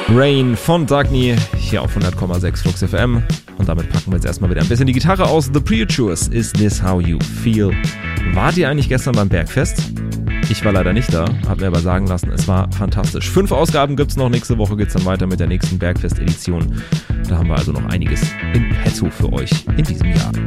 Rain von Dagny hier auf 100,6 Flux FM. Und damit packen wir jetzt erstmal wieder ein bisschen die Gitarre aus. The Preachers, Is This How You Feel? Wart ihr eigentlich gestern beim Bergfest? Ich war leider nicht da, hab mir aber sagen lassen, es war fantastisch. 5 Ausgaben gibt's noch, nächste Woche geht's dann weiter mit der nächsten Bergfest-Edition. Da haben wir also noch einiges in petto für euch in diesem Jahr.